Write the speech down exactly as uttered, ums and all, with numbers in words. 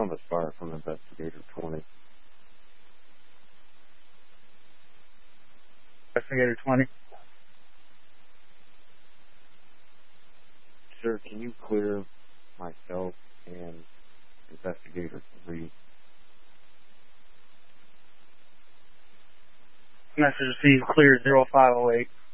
Columbus Fire from Investigator twenty. Investigator twenty. Sir, can you clear myself and Investigator three? Message received, clear zero five oh eight.